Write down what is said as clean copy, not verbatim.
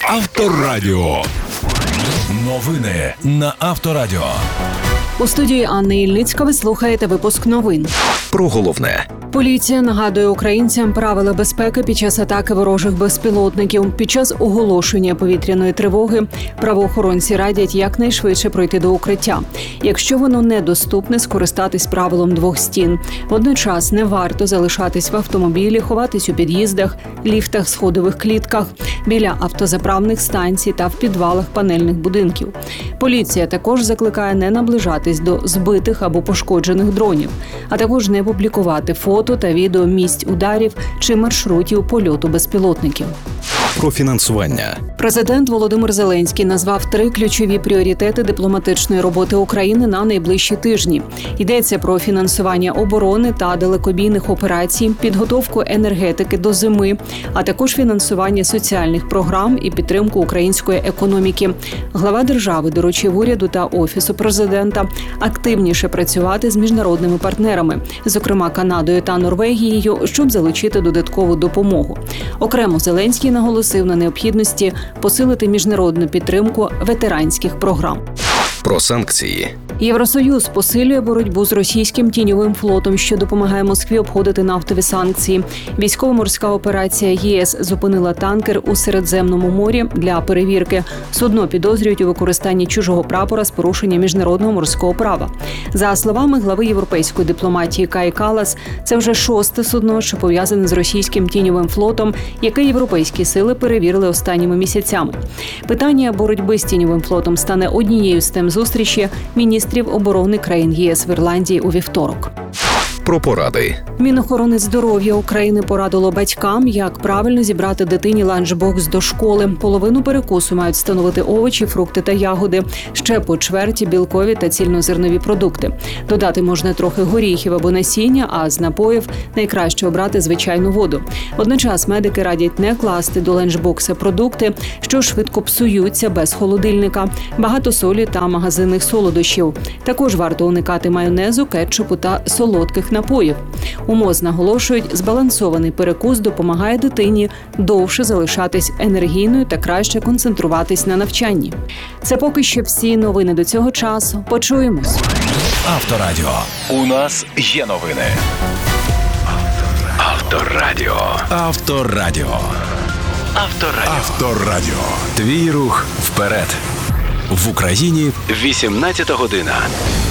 Авторадіо. Новини на Авторадіо. У студії Анни Ільницька ви слухаєте випуск новин. Про головне. Поліція нагадує українцям правила безпеки під час атаки ворожих безпілотників. Під час оголошення повітряної тривоги правоохоронці радять якнайшвидше пройти до укриття. Якщо воно недоступне, скористатись правилом двох стін. Водночас не варто залишатись в автомобілі, ховатись у під'їздах, ліфтах, сходових клітках, біля автозаправних станцій та в підвалах панельних будинків. Поліція також закликає не наближатись до збитих або пошкоджених дронів, а також не публікувати фото та відео місць ударів чи маршрутів польоту безпілотників. Про фінансування. Президент Володимир Зеленський назвав 3 ключові пріоритети дипломатичної роботи України на найближчі тижні. Йдеться про фінансування оборони та далекобійних операцій, підготовку енергетики до зими, а також фінансування соціальних програм і підтримку української економіки. Глава держави доручив уряду та Офісу президента активніше працювати з міжнародними партнерами, зокрема Канадою та Норвегією, щоб залучити додаткову допомогу. Окремо Зеленський наголосив на необхідності посилити міжнародну підтримку ветеранських програм. Про санкції. Євросоюз посилює боротьбу з російським тіньовим флотом, що допомагає Москві обходити нафтові санкції. Військово-морська операція ЄС зупинила танкер у Середземному морі для перевірки. Судно підозрюють у використанні чужого прапора з порушення міжнародного морського права. За словами глави європейської дипломатії Каї Каллас, це вже 6-те судно, що пов'язане з російським тіньовим флотом, яке європейські сили перевірили останніми місяцями. Питання боротьби з тіньовим флотом стане однією з тем зустрічі міністрів оборони країн ЄС в Ірландії у вівторок. Про поради. Мінохорони здоров'я України порадило батькам, як правильно зібрати дитині ланчбокс до школи. Половину перекусу мають становити овочі, фрукти та ягоди. Ще по чверті білкові та цільнозернові продукти. Додати можна трохи горіхів або насіння, а з напоїв найкраще обрати звичайну воду. Водночас медики радять не класти до ланчбокса продукти, що швидко псуються без холодильника, багато солі та магазинних солодощів. Також варто уникати майонезу, кетчупу та солодких напоїв. У МОЗ наголошують, збалансований перекус допомагає дитині довше залишатись енергійною та краще концентруватись на навчанні. Це поки що всі новини до цього часу. Почуємось. Авторадіо. У нас є новини. Авторадіо. Авторадіо. Авторадіо. Авторадіо. Твій рух вперед. В Україні 18 година.